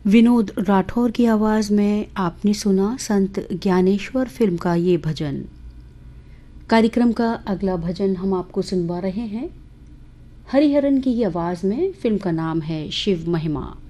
विनोद राठौर की आवाज़ में आपने सुना संत ज्ञानेश्वर फिल्म का ये भजन। कार्यक्रम का अगला भजन हम आपको सुनवा रहे हैं हरिहरन की आवाज़ में। फिल्म का नाम है शिव महिमा।